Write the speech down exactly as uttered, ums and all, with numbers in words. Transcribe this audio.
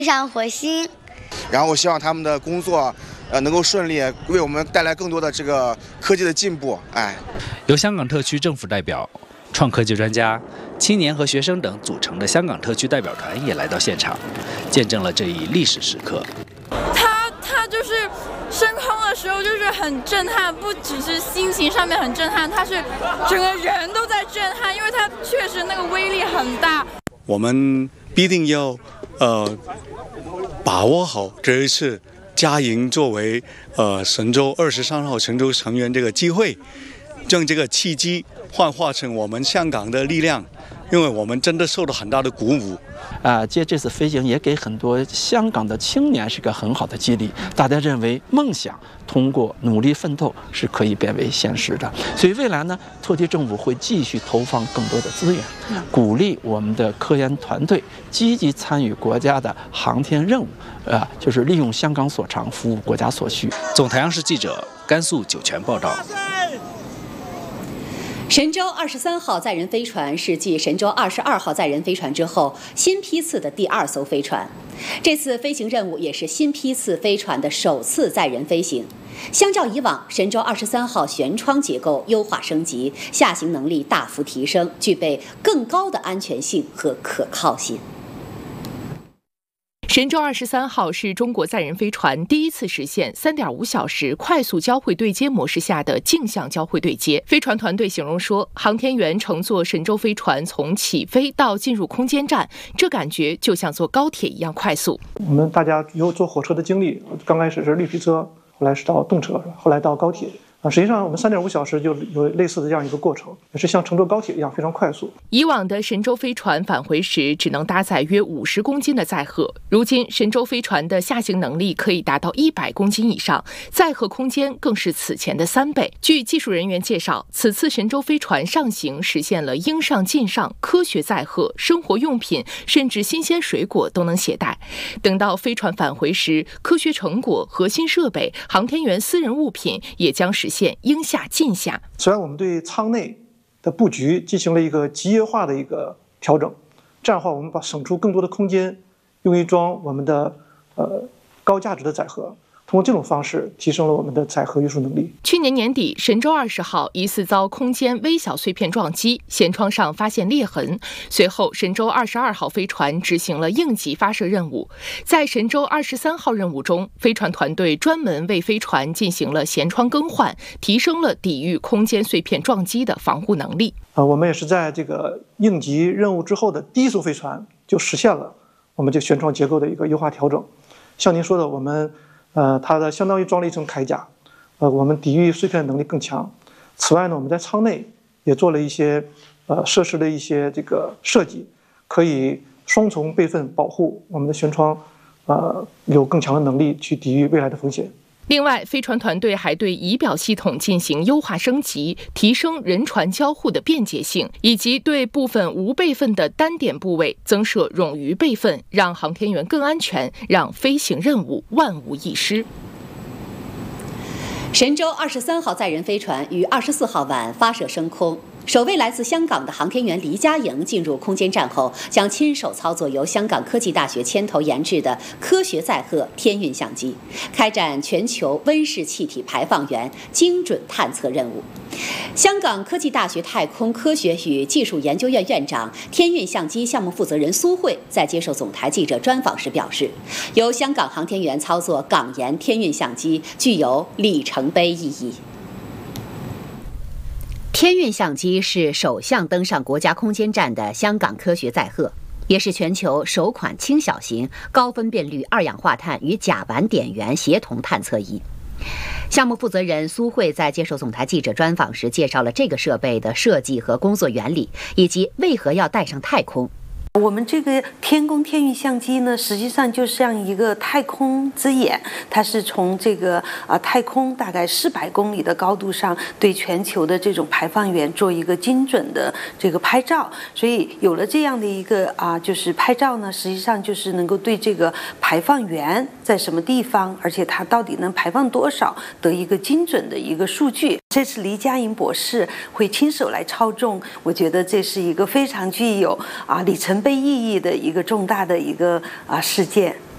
上火星。 然后我希望他们的工作，呃，能够顺利，为我们带来更多的这个科技的进步。哎， 由香港特区政府代表、创科技专家、青年和学生等组成的香港特区代表团也来到现场，见证了这一历史时刻。 他他就是升空的时候就是很震撼，不只是心情上面很震撼，他是整个人都在震撼，因为他确实那个威力很大。 我们必定要呃把握好这一次嘉盈作为呃神舟二十三号神舟成员这个机会，将这个契机幻化成我们香港的力量，因为我们真的受到很大的鼓舞。 啊，借这次飞行也给很多香港的青年是个很好的激励。大家认为梦想通过努力奋斗是可以变为现实的，所以未来呢，特区政府会继续投放更多的资源，鼓励我们的科研团队积极参与国家的航天任务，啊，就是利用香港所长，服务国家所需。 总台央视记者甘肃酒泉报道。 神舟二十三号载人飞船是继神舟二十二号载人飞船之后新批次的第二艘飞船，这次飞行任务也是新批次飞船的首次载人飞行。相较以往，神舟二十三号舷窗结构优化升级，下行能力大幅提升，具备更高的安全性和可靠性。 神舟二十三号是中国载人飞船第一次实现 三点五小时快速交会对接模式下的镜像交会对接。飞船团队形容说，航天员乘坐神舟飞船从起飞到进入空间站，这感觉就像坐高铁一样快速。 我们大家有坐火车的经历，刚开始是绿皮车，后来是到动车，后来到高铁。啊，实际上我们三点五小时就有类似的这样一个过程，也是像乘坐高铁一样非常快速。 以往的神舟飞船返回时只能搭载约五十公斤的载荷，如今神舟飞船的下行能力可以达到一百公斤以上，载荷空间更是此前的三倍。据技术人员介绍，此次神舟飞船上行实现了应上尽上，科学载荷、生活用品甚至新鲜水果都能携带。等到飞船返回时，科学成果、核心设备、航天员私人物品也将实现应下尽下。 虽然我们对舱内的布局进行了一个集约化的一个调整，这样的话我们把省出更多的空间用于装我们的呃高价值的载荷，通过这种方式提升了我们的载荷运输能力。 去年年底，神舟二十号疑似遭空间微小碎片撞击，舷窗上发现裂痕。随后，神舟二十二号飞船执行了应急发射任务。在神舟二十三号任务中，飞船团队专门为飞船进行了舷窗更换，提升了抵御空间碎片撞击的防护能力。 啊，我们也是在这个应急任务之后的第一艘飞船就实现了我们这舷窗结构的一个优化调整。像您说的，我们呃，它的相当于装了一层铠甲，呃，我们抵御碎片能力更强。此外呢，我们在舱内也做了一些呃设施的一些这个设计，可以双重备份保护我们的舷窗，呃，有更强的能力去抵御未来的风险。 另外，飞船团队还对仪表系统进行优化升级，提升人船交互的便捷性，以及对部分无备份的单点部位增设冗余备份，让航天员更安全，让飞行任务万无一失。 神舟二十三号载人飞船于二十四号晚发射升空。首位来自香港的航天员黎嘉莹进入空间站后，将亲手操作由香港科技大学牵头研制的科学载荷天运相机，开展全球温室气体排放源精准探测任务。香港科技大学太空科学与技术研究院院长、天运相机项目负责人苏慧在接受总台记者专访时表示，由香港航天员操作港研天运相机具有里程碑意义。天运相机是首项登上国家空间站的香港科学载荷，也是全球首款轻小型、高分辨率二氧化碳与甲烷碘源协同探测仪。项目负责人苏慧在接受总台记者专访时介绍了这个设备的设计和工作原理，以及为何要带上太空。 我们这个天宫天运相机呢，实际上就像一个太空之眼，它是从这个啊、呃、太空大概四百公里的高度上，对全球的这种排放源做一个精准的这个拍照。所以有了这样的一个啊、呃，就是拍照呢，实际上就是能够对这个排放源在什么地方，而且它到底能排放多少，得一个精准的一个数据。这次黎嘉莹博士会亲手来操纵，我觉得这是一个非常具有啊里程碑意义的一个重大的一个啊事件。